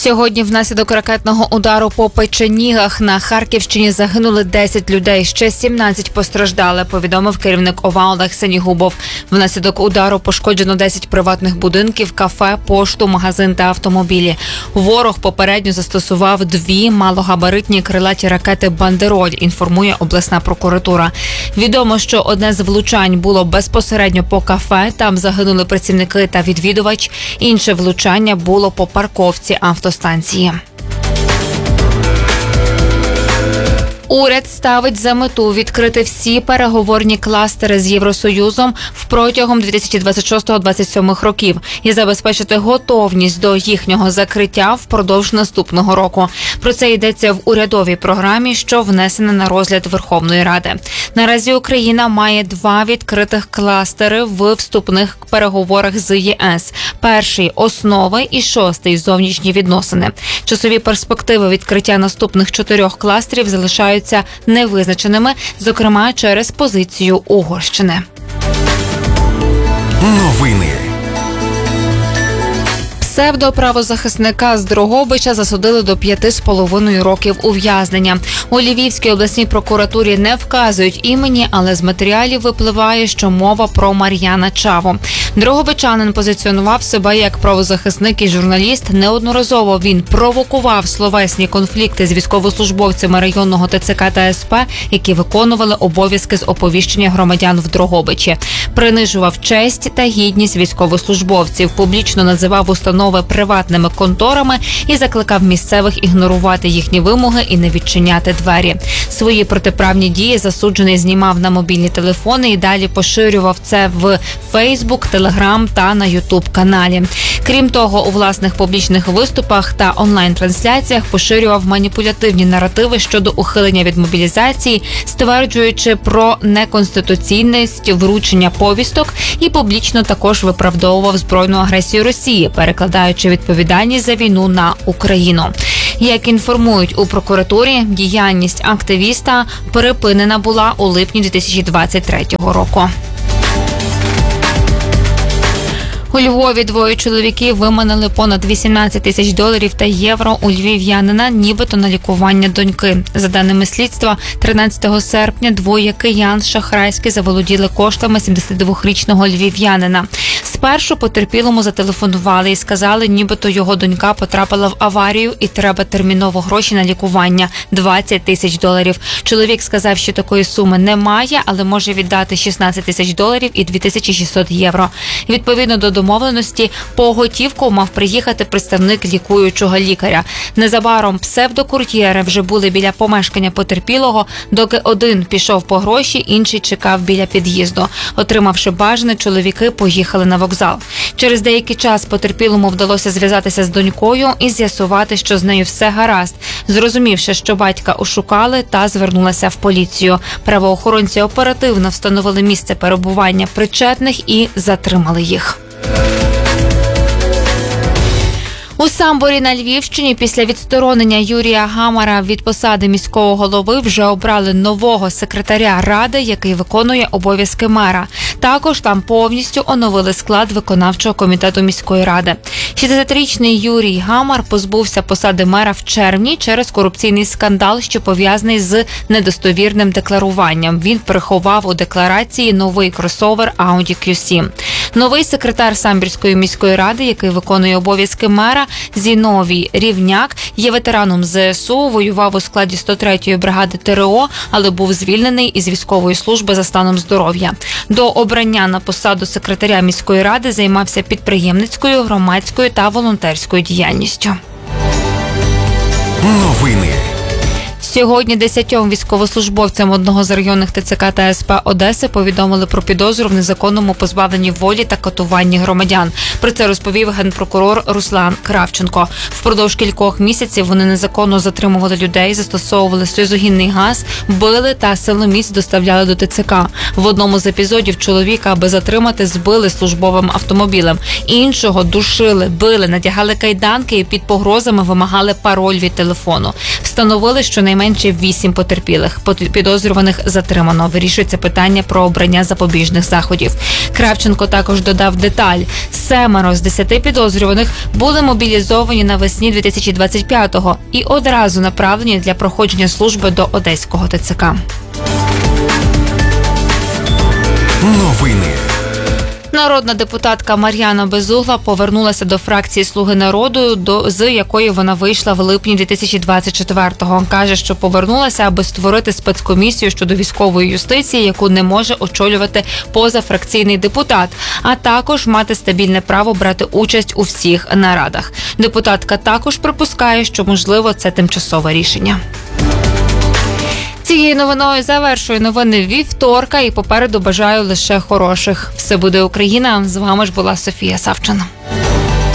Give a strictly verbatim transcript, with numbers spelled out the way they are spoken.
Сьогодні внаслідок ракетного удару по Печенігах на Харківщині загинули десять людей, ще сімнадцять постраждали, повідомив керівник ОВА Олег Сенігубов. Внаслідок удару пошкоджено десять приватних будинків, кафе, пошту, магазин та автомобілі. Ворог попередньо застосував дві малогабаритні крилаті ракети «Бандероль», інформує обласна прокуратура. Відомо, що одне з влучань було безпосередньо по кафе, там загинули працівники та відвідувач. Інше влучання було по парковці автостанції. Уряд ставить за мету відкрити всі переговорні кластери з Євросоюзом протягом дві тисячі двадцять шостого - двадцять сьомого років і забезпечити готовність до їхнього закриття впродовж наступного року. Про це йдеться в урядовій програмі, що внесена на розгляд Верховної Ради. Наразі Україна має два відкритих кластери в вступних переговорах з ЄС. Перший – основи і шостий – зовнішні відносини. Часові перспективи відкриття наступних чотирьох кластерів залишаються невизначеними, зокрема через позицію Угорщини. Новини. Псевдоправозахисника з Дрогобича засудили до п'яти з половиною років ув'язнення. У Львівській обласній прокуратурі не вказують імені, але з матеріалів випливає, що мова про Мар'яна Чаву. Дрогобичанин позиціонував себе як правозахисник і журналіст. Неодноразово він провокував словесні конфлікти з військовослужбовцями районного ТЦК та СП, які виконували обов'язки з оповіщення громадян в Дрогобичі. Принижував честь та гідність військовослужбовців, публічно називав установи приватними конторами і закликав місцевих ігнорувати їхні вимоги і не відчиняти двері. Свої протиправні дії засуджений знімав на мобільні телефони і далі поширював це в Фейсбук, Телеграм та на Ютуб-каналі. Крім того, у власних публічних виступах та онлайн-трансляціях поширював маніпулятивні наративи щодо ухилення від мобілізації, стверджуючи про неконституційність вручення повісток, і публічно також виправдовував збройну агресію Росії, перекладаючи відповідальність за війну на Україну. Як інформують у прокуратурі, діяльність активіста припинена була у липні дві тисячі двадцять третього року. У Львові двоє чоловіків виманили понад вісімнадцять тисяч доларів та євро у львів'янина, нібито на лікування доньки. За даними слідства, тринадцятого серпня двоє киян шахрайськи заволоділи коштами сімдесятидвохрічного львів'янина. Спершу потерпілому зателефонували і сказали, нібито його донька потрапила в аварію і треба терміново гроші на лікування – двадцять тисяч доларів. Чоловік сказав, що такої суми немає, але може віддати шістнадцять тисяч доларів і дві тисячі шістсот євро. Відповідно до домовленості, по готівку мав приїхати представник лікуючого лікаря. Незабаром псевдокур'єри вже були біля помешкання потерпілого, доки один пішов по гроші, інший чекав біля під'їзду. Отримавши бажане, чоловіки поїхали на вокзал. Через деякий час потерпілому вдалося зв'язатися з донькою і з'ясувати, що з нею все гаразд. Зрозумівши, що батька ошукали, та звернулася в поліцію. Правоохоронці оперативно встановили місце перебування причетних і затримали їх. У Самборі на Львівщині після відсторонення Юрія Гамара від посади міського голови вже обрали нового секретаря ради, який виконує обов'язки мера. Також там повністю оновили склад виконавчого комітету міської ради. шістдесятирічний Юрій Гамар позбувся посади мера в червні через корупційний скандал, що пов'язаний з недостовірним декларуванням. Він приховав у декларації новий кросовер Audi кью сім. Новий секретар Самбірської міської ради, який виконує обов'язки мера, Зіновій Рівняк, є ветераном ЗСУ, воював у складі сто третьої бригади ТРО, але був звільнений із військової служби за станом здоров'я. До обрання на посаду секретаря міської ради займався підприємницькою, громадською та волонтерською діяльністю. Новини. Сьогодні десятьом військовослужбовцям одного з районних ТЦК та СП Одеси повідомили про підозру в незаконному позбавленні волі та катуванні громадян. Про це розповів генпрокурор Руслан Кравченко. Впродовж кількох місяців вони незаконно затримували людей, застосовували сльозогінний газ, били та силоміць доставляли до ТЦК. В одному з епізодів чоловіка, аби затримати, збили службовим автомобілем. Іншого душили, били, надягали кайданки і під погрозами вимагали пароль від телефону. Встановили, що найменше щонайменше вісім потерпілих. Підозрюваних затримано. Вирішується питання про обрання запобіжних заходів. Кравченко також додав деталь. Семеро з десяти підозрюваних були мобілізовані навесні дві тисячі двадцять п'ятого і одразу направлені для проходження служби до Одеського ТЦК. Новини. Народна депутатка Мар'яна Безугла повернулася до фракції «Слуги народу», до, з якої вона вийшла в липні дві тисячі двадцять четвертого. Каже, що повернулася, аби створити спецкомісію щодо військової юстиції, яку не може очолювати позафракційний депутат, а також мати стабільне право брати участь у всіх нарадах. Депутатка також припускає, що, можливо, це тимчасове рішення. Цією новиною завершую новини вівторка і попереду бажаю лише хороших. Все буде Україна. З вами ж була Софія Савчина.